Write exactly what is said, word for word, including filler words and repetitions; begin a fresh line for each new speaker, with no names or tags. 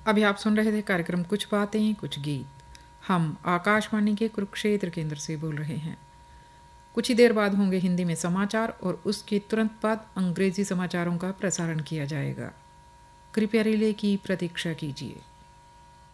अभी आप सुन रहे थे कार्यक्रम कुछ बातें कुछ गीत। हम आकाशवाणी के कुरुक्षेत्र केंद्र से बोल रहे हैं। कुछ ही देर बाद होंगे हिंदी में समाचार और उसके तुरंत बाद अंग्रेजी समाचारों का प्रसारण किया जाएगा। कृपया रिले की प्रतीक्षा कीजिए।